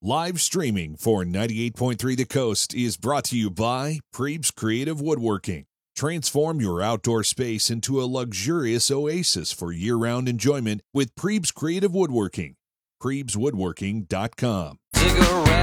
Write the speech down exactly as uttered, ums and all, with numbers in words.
Live streaming for ninety-eight point three The Coast is brought to you by Prebes Creative Woodworking. Transform your outdoor space into a luxurious oasis for year-round enjoyment with Prebes Creative Woodworking. Prebes Woodworking dot com. Cigarette.